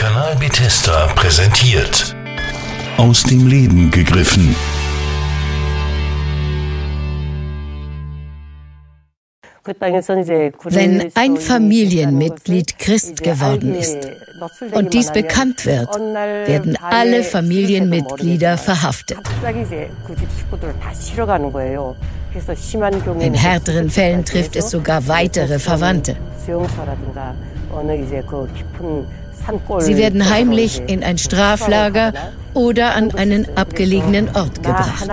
Kanal Bethesda präsentiert. Aus dem Leben gegriffen. Wenn ein Familienmitglied Christ geworden ist und dies bekannt wird, werden alle Familienmitglieder verhaftet. In härteren Fällen trifft es sogar weitere Verwandte. Sie werden heimlich in ein Straflager oder an einen abgelegenen Ort gebracht.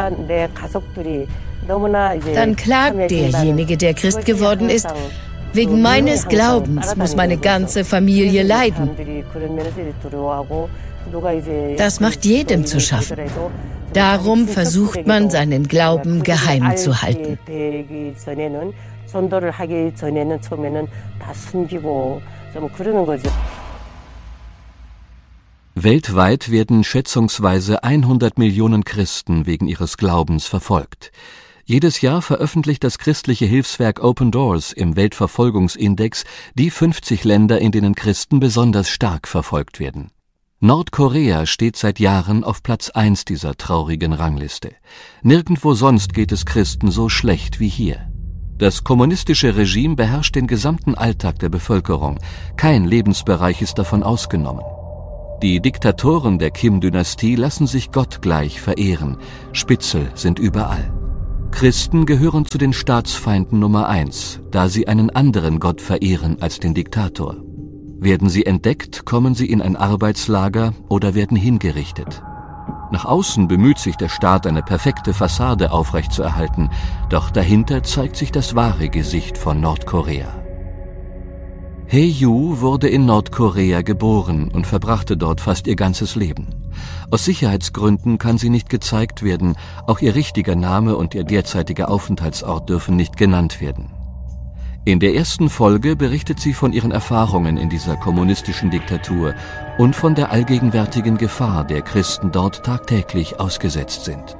Dann klagt derjenige, der Christ geworden ist: Wegen meines Glaubens muss meine ganze Familie leiden. Das macht jedem zu schaffen. Darum versucht man, seinen Glauben geheim zu halten. Weltweit werden schätzungsweise 100 Millionen Christen wegen ihres Glaubens verfolgt. Jedes Jahr veröffentlicht das christliche Hilfswerk Open Doors im Weltverfolgungsindex die 50 Länder, in denen Christen besonders stark verfolgt werden. Nordkorea steht seit Jahren auf Platz 1 dieser traurigen Rangliste. Nirgendwo sonst geht es Christen so schlecht wie hier. Das kommunistische Regime beherrscht den gesamten Alltag der Bevölkerung. Kein Lebensbereich ist davon ausgenommen. Die Diktatoren der Kim-Dynastie lassen sich gottgleich verehren. Spitzel sind überall. Christen gehören zu den Staatsfeinden Nummer 1, da sie einen anderen Gott verehren als den Diktator. Werden sie entdeckt, kommen sie in ein Arbeitslager oder werden hingerichtet. Nach außen bemüht sich der Staat, eine perfekte Fassade aufrechtzuerhalten, doch dahinter zeigt sich das wahre Gesicht von Nordkorea. Hae-Yu wurde in Nordkorea geboren und verbrachte dort fast ihr ganzes Leben. Aus Sicherheitsgründen kann sie nicht gezeigt werden, auch ihr richtiger Name und ihr derzeitiger Aufenthaltsort dürfen nicht genannt werden. In der ersten Folge berichtet sie von ihren Erfahrungen in dieser kommunistischen Diktatur und von der allgegenwärtigen Gefahr, der Christen dort tagtäglich ausgesetzt sind.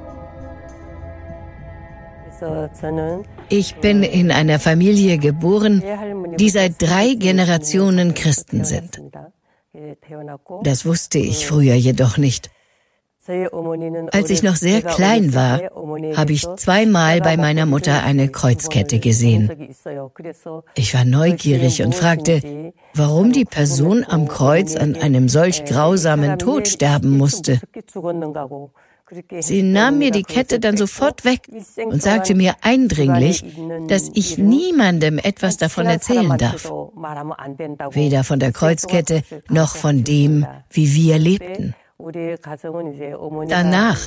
Ich bin in einer Familie geboren, die seit 3 Generationen Christen sind. Das wusste ich früher jedoch nicht. Als ich noch sehr klein war, habe ich 2-mal bei meiner Mutter eine Kreuzkette gesehen. Ich war neugierig und fragte, warum die Person am Kreuz an einem solch grausamen Tod sterben musste. Sie nahm mir die Kette dann sofort weg und sagte mir eindringlich, dass ich niemandem etwas davon erzählen darf. Weder von der Kreuzkette noch von dem, wie wir lebten. Danach,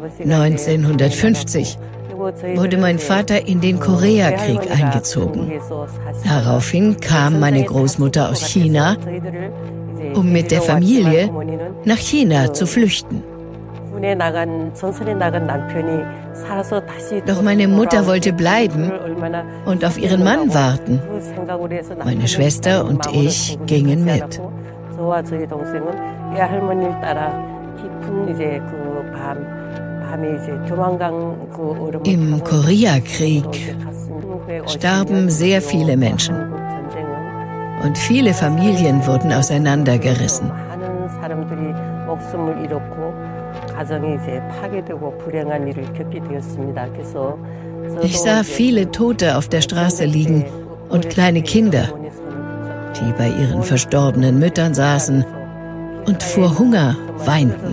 1950, wurde mein Vater in den Koreakrieg eingezogen. Daraufhin kam meine Großmutter aus China, um mit der Familie nach China zu flüchten. Doch meine Mutter wollte bleiben und auf ihren Mann warten. Meine Schwester und ich gingen mit. Im Koreakrieg starben sehr viele Menschen und viele Familien wurden auseinandergerissen. Ich sah viele Tote auf der Straße liegen und kleine Kinder, die bei ihren verstorbenen Müttern saßen und vor Hunger weinten.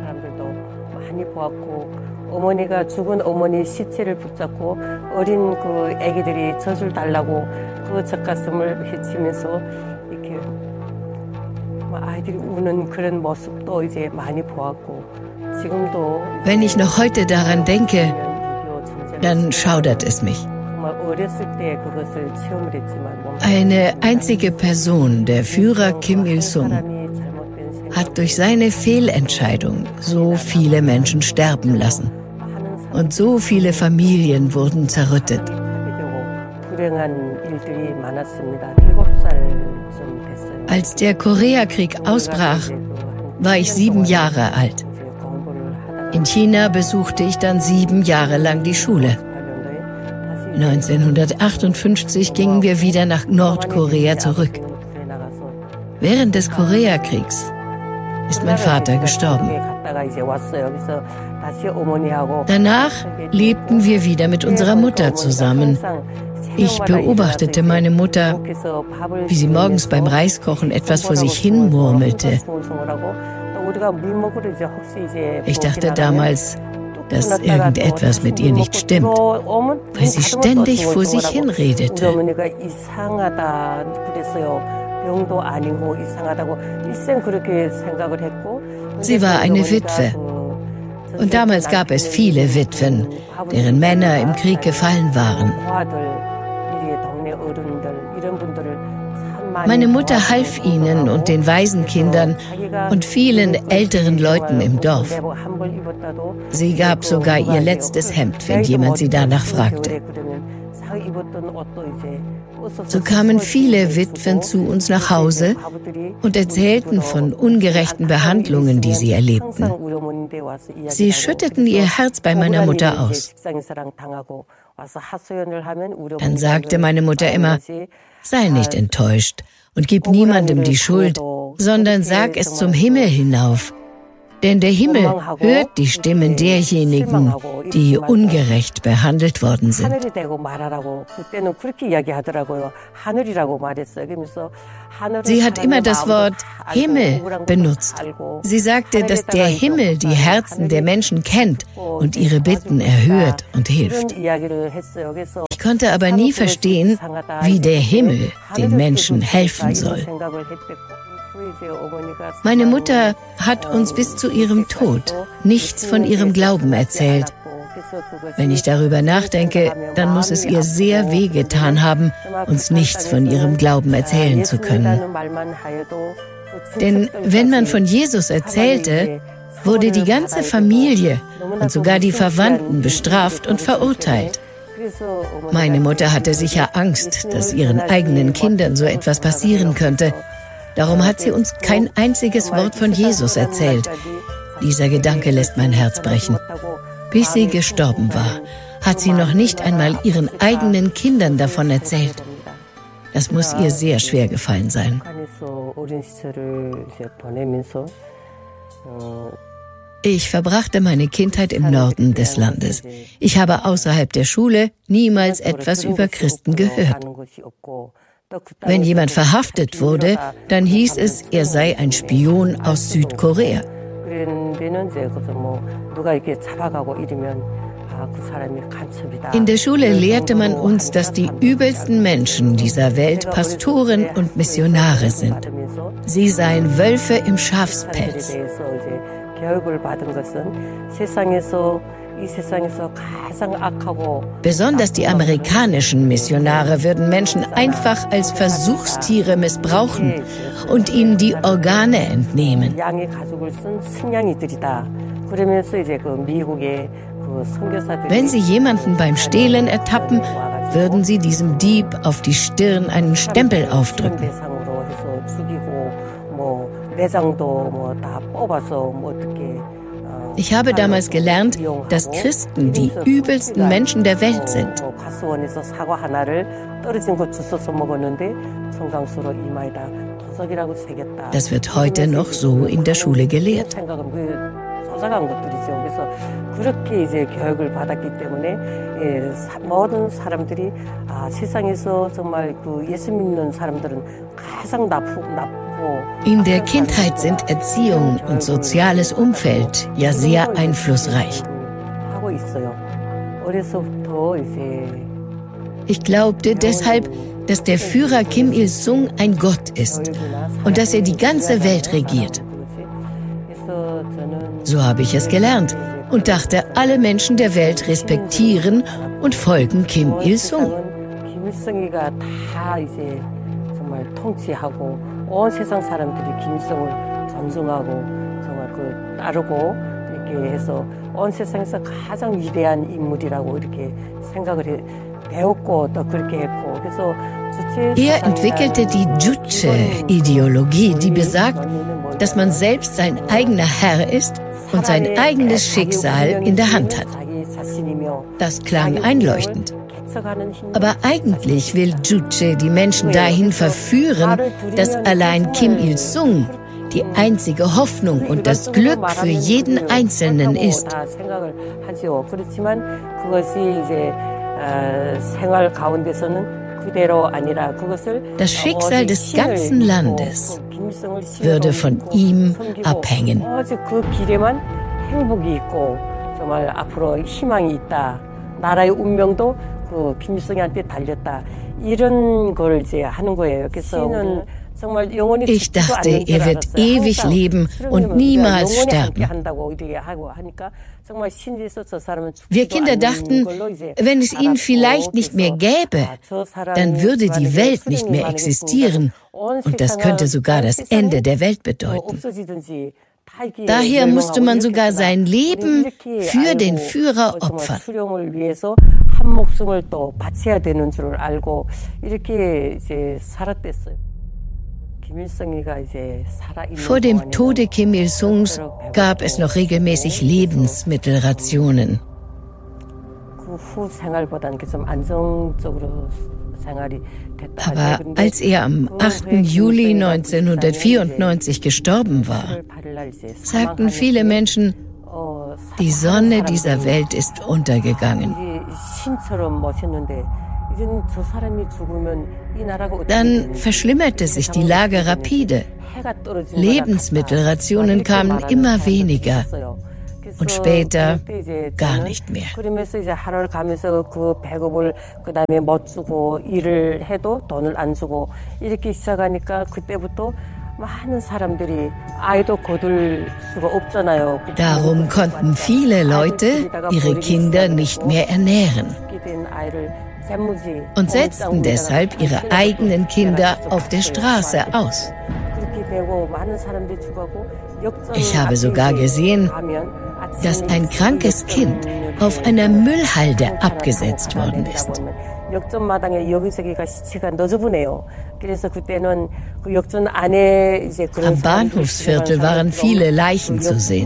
Wenn ich noch heute daran denke, dann schaudert es mich. Eine einzige Person, der Führer Kim Il-sung, hat durch seine Fehlentscheidung so viele Menschen sterben lassen. Und so viele Familien wurden zerrüttet. Als der Koreakrieg ausbrach, war ich 7 Jahre alt. In China besuchte ich dann 7 Jahre lang die Schule. 1958 gingen wir wieder nach Nordkorea zurück. Während des Koreakriegs ist mein Vater gestorben. Danach lebten wir wieder mit unserer Mutter zusammen. Ich beobachtete meine Mutter, wie sie morgens beim Reiskochen etwas vor sich hin murmelte. Ich dachte damals, dass irgendetwas mit ihr nicht stimmt, weil sie ständig vor sich hin redete. Sie war eine Witwe. Und damals gab es viele Witwen, deren Männer im Krieg gefallen waren. Meine Mutter half ihnen und den Waisenkindern und vielen älteren Leuten im Dorf. Sie gab sogar ihr letztes Hemd, wenn jemand sie danach fragte. So kamen viele Witwen zu uns nach Hause und erzählten von ungerechten Behandlungen, die sie erlebten. Sie schütteten ihr Herz bei meiner Mutter aus. Dann sagte meine Mutter immer: Sei nicht enttäuscht und gib niemandem die Schuld, sondern sag es zum Himmel hinauf. Denn der Himmel hört die Stimmen derjenigen, die ungerecht behandelt worden sind. Sie hat immer das Wort Himmel benutzt. Sie sagte, dass der Himmel die Herzen der Menschen kennt und ihre Bitten erhört und hilft. Ich konnte aber nie verstehen, wie der Himmel den Menschen helfen soll. Meine Mutter hat uns bis zu ihrem Tod nichts von ihrem Glauben erzählt. Wenn ich darüber nachdenke, dann muss es ihr sehr wehgetan haben, uns nichts von ihrem Glauben erzählen zu können. Denn wenn man von Jesus erzählte, wurde die ganze Familie und sogar die Verwandten bestraft und verurteilt. Meine Mutter hatte sicher Angst, dass ihren eigenen Kindern so etwas passieren könnte. Darum hat sie uns kein einziges Wort von Jesus erzählt. Dieser Gedanke lässt mein Herz brechen. Bis sie gestorben war, hat sie noch nicht einmal ihren eigenen Kindern davon erzählt. Das muss ihr sehr schwer gefallen sein. Ich verbrachte meine Kindheit im Norden des Landes. Ich habe außerhalb der Schule niemals etwas über Christen gehört. Wenn jemand verhaftet wurde, dann hieß es, er sei ein Spion aus Südkorea. In der Schule lehrte man uns, dass die übelsten Menschen dieser Welt Pastoren und Missionare sind. Sie seien Wölfe im Schafspelz. Besonders die amerikanischen Missionare würden Menschen einfach als Versuchstiere missbrauchen und ihnen die Organe entnehmen. Wenn sie jemanden beim Stehlen ertappen, würden sie diesem Dieb auf die Stirn einen Stempel aufdrücken. Ich habe damals gelernt, dass Christen die übelsten Menschen der Welt sind. Das wird heute noch so in der Schule gelehrt. In der Kindheit sind Erziehung und soziales Umfeld ja sehr einflussreich. Ich glaubte deshalb, dass der Führer Kim Il-sung ein Gott ist und dass er die ganze Welt regiert. So habe ich es gelernt und dachte, alle Menschen der Welt respektieren und folgen Kim Il-sung. 온 세상 사람들이 김일성을 존중하고 정말 따르고 이렇게 해서 온 세상에서 가장 위대한 인물이라고 이렇게 생각을 배웠고 또 그렇게 했고 그래서 Er entwickelte die Juche-Ideologie, die besagt, dass man selbst sein eigener Herr ist und sein eigenes Schicksal in der Hand hat. Das klang einleuchtend. Aber eigentlich will Juche die Menschen dahin verführen, dass allein Kim Il-sung die einzige Hoffnung und das Glück für jeden Einzelnen ist. Das Schicksal des ganzen Landes würde von ihm abhängen. Ich dachte, er wird ewig leben und niemals sterben. Wir Kinder dachten, wenn es ihn vielleicht nicht mehr gäbe, dann würde die Welt nicht mehr existieren und das könnte sogar das Ende der Welt bedeuten. Daher musste man sogar sein Leben für den Führer opfern. Vor dem Tode Kim Il-sungs gab es noch regelmäßig Lebensmittelrationen. Aber als er am 8. Juli 1994 gestorben war, sagten viele Menschen, die Sonne dieser Welt ist untergegangen. Dann verschlimmerte sich die Lage rapide. Lebensmittelrationen kamen immer weniger und später gar nicht mehr. Darum konnten viele Leute ihre Kinder nicht mehr ernähren und setzten deshalb ihre eigenen Kinder auf der Straße aus. Ich habe sogar gesehen, dass ein krankes Kind auf einer Müllhalde abgesetzt worden ist. Am Bahnhofsviertel waren viele Leichen zu sehen.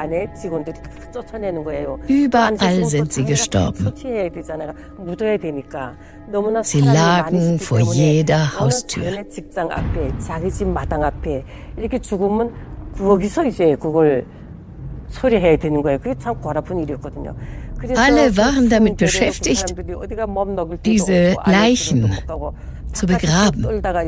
Überall sind sie gestorben. Sie lagen vor jeder Haustür. Alle waren damit beschäftigt, diese Leichen zu begraben.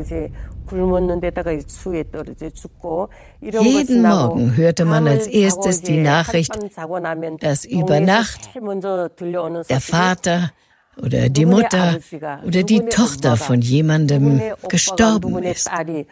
Jeden Morgen hörte man als erstes die Nachricht, dass über Nacht der Vater oder die Mutter oder die Tochter von jemandem gestorben ist.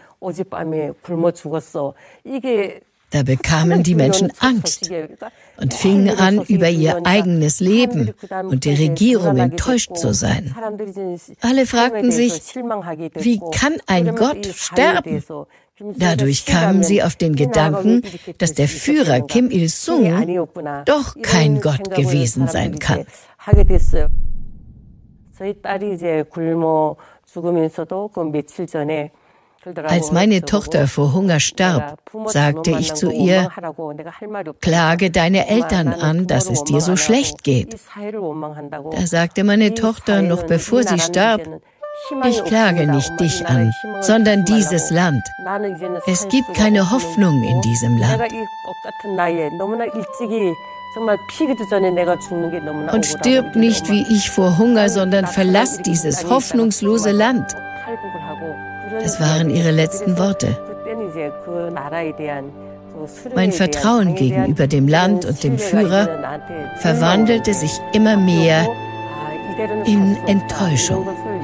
Da bekamen die Menschen Angst und fingen an, über ihr eigenes Leben und die Regierung enttäuscht zu sein. Alle fragten sich, wie kann ein Gott sterben? Dadurch kamen sie auf den Gedanken, dass der Führer Kim Il-sung doch kein Gott gewesen sein kann. Als meine Tochter vor Hunger starb, sagte ich zu ihr, klage deine Eltern an, dass es dir so schlecht geht. Da sagte meine Tochter, noch bevor sie starb, ich klage nicht dich an, sondern dieses Land. Es gibt keine Hoffnung in diesem Land. Und stirb nicht wie ich vor Hunger, sondern verlass dieses hoffnungslose Land. Das waren ihre letzten Worte. Mein Vertrauen gegenüber dem Land und dem Führer verwandelte sich immer mehr in Enttäuschung.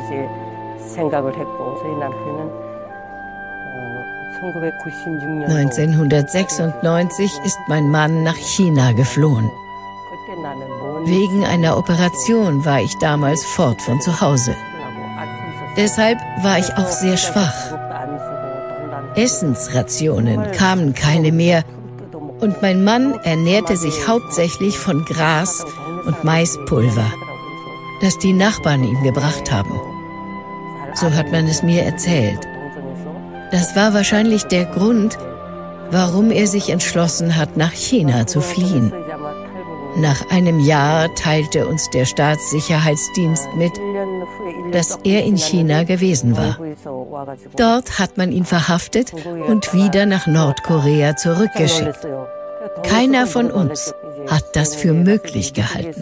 1996 ist mein Mann nach China geflohen. Wegen einer Operation war ich damals fort von zu Hause. Deshalb war ich auch sehr schwach. Essensrationen kamen keine mehr und mein Mann ernährte sich hauptsächlich von Gras und Maispulver, das die Nachbarn ihm gebracht haben. So hat man es mir erzählt. Das war wahrscheinlich der Grund, warum er sich entschlossen hat, nach China zu fliehen. Nach einem Jahr teilte uns der Staatssicherheitsdienst mit, dass er in China gewesen war. Dort hat man ihn verhaftet und wieder nach Nordkorea zurückgeschickt. Keiner von uns hat das für möglich gehalten.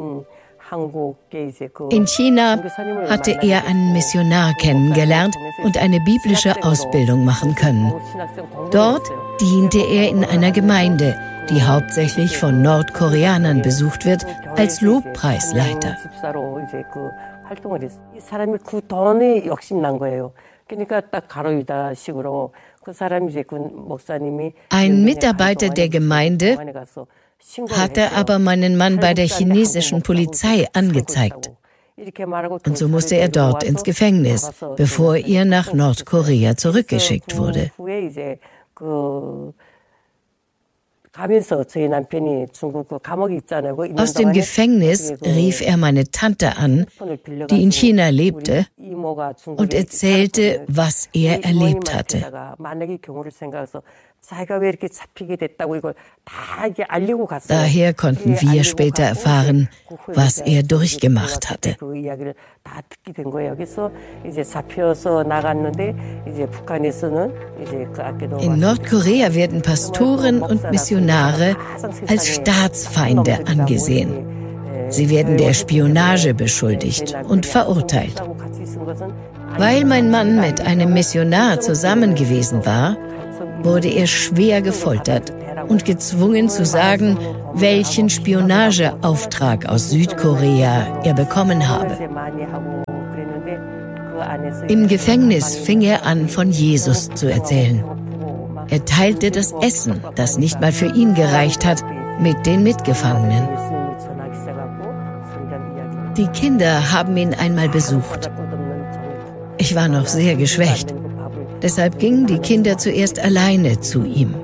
In China hatte er einen Missionar kennengelernt und eine biblische Ausbildung machen können. Dort diente er in einer Gemeinde, die hauptsächlich von Nordkoreanern besucht wird, als Lobpreisleiter. Ein Mitarbeiter der Gemeinde hatte aber meinen Mann bei der chinesischen Polizei angezeigt. Und so musste er dort ins Gefängnis, bevor er nach Nordkorea zurückgeschickt wurde. Aus dem Gefängnis rief er meine Tante an, die in China lebte, und erzählte, was er erlebt hatte. Daher konnten wir später erfahren, was er durchgemacht hatte. In Nordkorea werden Pastoren und Missionare als Staatsfeinde angesehen. Sie werden der Spionage beschuldigt und verurteilt. Weil mein Mann mit einem Missionar zusammen gewesen war, wurde er schwer gefoltert und gezwungen zu sagen, welchen Spionageauftrag aus Südkorea er bekommen habe. Im Gefängnis fing er an, von Jesus zu erzählen. Er teilte das Essen, das nicht mal für ihn gereicht hat, mit den Mitgefangenen. Die Kinder haben ihn einmal besucht. Ich war noch sehr geschwächt. Deshalb gingen die Kinder zuerst alleine zu ihm.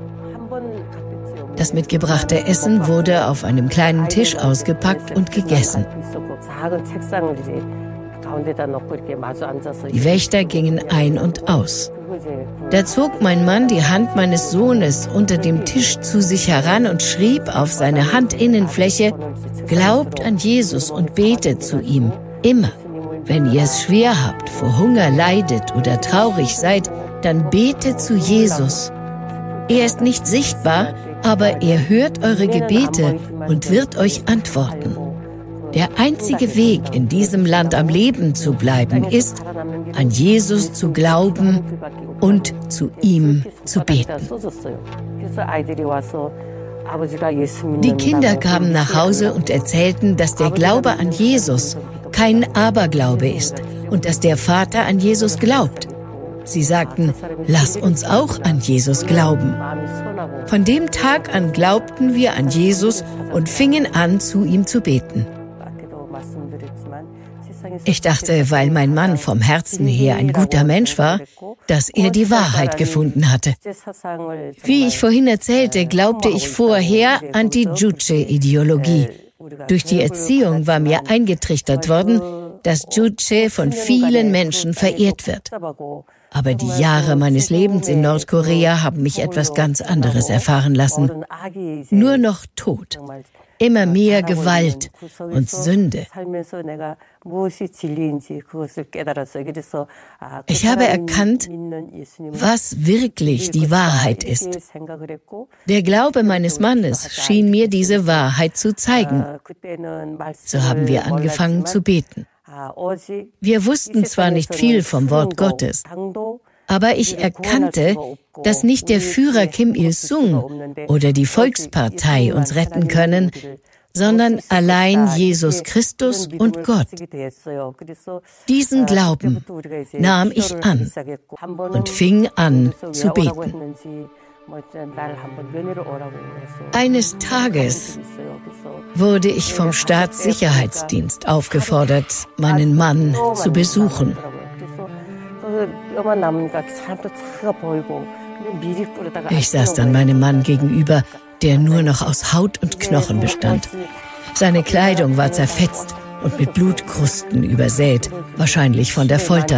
Das mitgebrachte Essen wurde auf einem kleinen Tisch ausgepackt und gegessen. Die Wächter gingen ein und aus. Da zog mein Mann die Hand meines Sohnes unter dem Tisch zu sich heran und schrieb auf seine Handinnenfläche: Glaubt an Jesus und betet zu ihm, immer. Wenn ihr es schwer habt, vor Hunger leidet oder traurig seid, dann betet zu Jesus. Er ist nicht sichtbar, aber er hört eure Gebete und wird euch antworten. Der einzige Weg, in diesem Land am Leben zu bleiben, ist, an Jesus zu glauben und zu ihm zu beten. Die Kinder kamen nach Hause und erzählten, dass der Glaube an Jesus kein Aberglaube ist und dass der Vater an Jesus glaubt. Sie sagten, lass uns auch an Jesus glauben. Von dem Tag an glaubten wir an Jesus und fingen an, zu ihm zu beten. Ich dachte, weil mein Mann vom Herzen her ein guter Mensch war, dass er die Wahrheit gefunden hatte. Wie ich vorhin erzählte, glaubte ich vorher an die Juche-Ideologie. Durch die Erziehung war mir eingetrichtert worden, dass Juche von vielen Menschen verehrt wird. Aber die Jahre meines Lebens in Nordkorea haben mich etwas ganz anderes erfahren lassen. Nur noch Tod. Immer mehr Gewalt und Sünde. Ich habe erkannt, was wirklich die Wahrheit ist. Der Glaube meines Mannes schien mir diese Wahrheit zu zeigen. So haben wir angefangen zu beten. Wir wussten zwar nicht viel vom Wort Gottes, aber ich erkannte, dass nicht der Führer Kim Il-sung oder die Volkspartei uns retten können, sondern allein Jesus Christus und Gott. Diesen Glauben nahm ich an und fing an zu beten. Eines Tages wurde ich vom Staatssicherheitsdienst aufgefordert, meinen Mann zu besuchen. Ich saß dann meinem Mann gegenüber, der nur noch aus Haut und Knochen bestand. Seine Kleidung war zerfetzt und mit Blutkrusten übersät, wahrscheinlich von der Folter.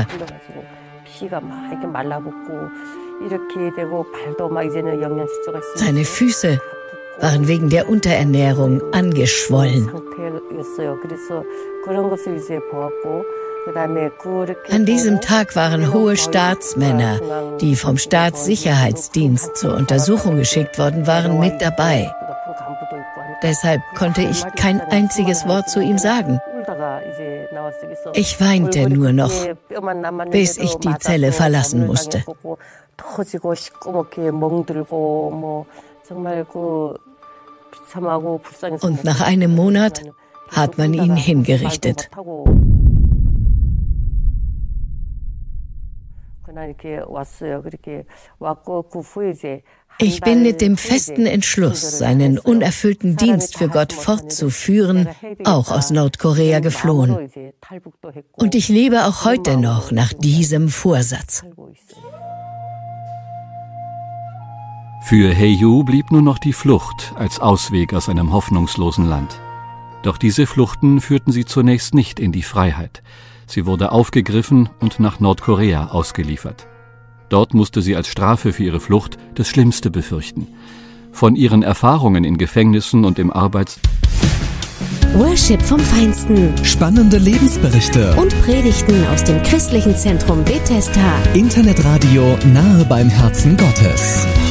Seine Füße waren wegen der Unterernährung angeschwollen. An diesem Tag waren hohe Staatsmänner, die vom Staatssicherheitsdienst zur Untersuchung geschickt worden waren, mit dabei. Deshalb konnte ich kein einziges Wort zu ihm sagen. Ich weinte nur noch, bis ich die Zelle verlassen musste. Und nach einem Monat hat man ihn hingerichtet. Ich bin mit dem festen Entschluss, seinen unerfüllten Dienst für Gott fortzuführen, auch aus Nordkorea geflohen. Und ich lebe auch heute noch nach diesem Vorsatz. Für Hae-Yu blieb nur noch die Flucht als Ausweg aus einem hoffnungslosen Land. Doch diese Fluchten führten sie zunächst nicht in die Freiheit. Sie wurde aufgegriffen und nach Nordkorea ausgeliefert. Dort musste sie als Strafe für ihre Flucht das Schlimmste befürchten. Von ihren Erfahrungen in Gefängnissen und im Worship vom Feinsten. Spannende Lebensberichte. Und Predigten aus dem christlichen Zentrum Bethesda. Internetradio nahe beim Herzen Gottes.